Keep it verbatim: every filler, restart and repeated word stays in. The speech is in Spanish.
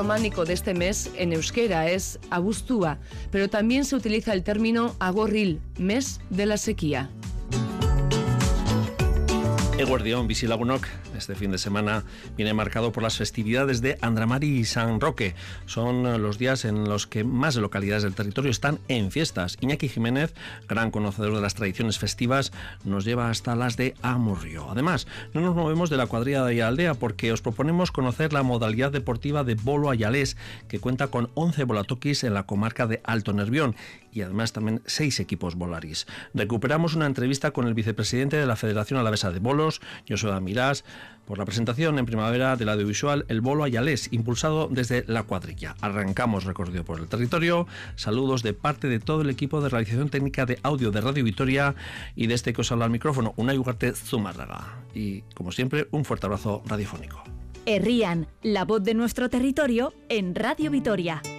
románico de este mes en euskera es abuztua, pero también se utiliza el término agorril, mes de la sequía. Eguerdión, Bizilagunok. Este fin de semana viene marcado por las festividades de Andramari y San Roque. Son los días en los que más localidades del territorio están en fiestas. Iñaki Jiménez, gran conocedor de las tradiciones festivas, nos lleva hasta las de Amurrio. Además, no nos movemos de la cuadrilla de Aldea porque os proponemos conocer la modalidad deportiva de bolo ayalés, que cuenta con once bolatokis en la comarca de Alto Nervión y además también seis equipos bolaris. Recuperamos una entrevista con el vicepresidente de la Federación Alavesa de Bolos, Joseba Mirás, por la presentación en primavera del audiovisual El Bolo Ayalés, impulsado desde la cuadrilla. Arrancamos recorrido por el territorio. Saludos de parte de todo el equipo de realización técnica de audio de Radio Vitoria y de este que os habla al micrófono, Unai Ugarte Zumárraga. Y, como siempre, un fuerte abrazo radiofónico. Herrian, la voz de nuestro territorio en Radio Vitoria.